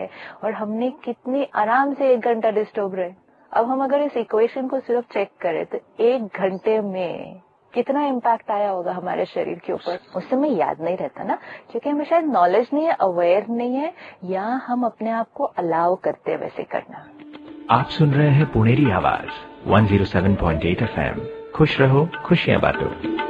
है और हमने कितनी आराम से 1 घंटा डिस्टर्ब रहे। अब हम अगर इस इक्वेशन को सिर्फ चेक करें तो 1 घंटे में कितना इम्पैक्ट आया होगा हमारे शरीर के ऊपर। उस समय याद नहीं रहता ना, क्योंकि हमें शायद नॉलेज नहीं है, अवेयर नहीं है, या हम अपने आप को अलाउ करते हैं वैसे करना। आप सुन रहे हैं पुणेरी आवाज 107.8 FM। खुश रहो, खुशियां बांटो।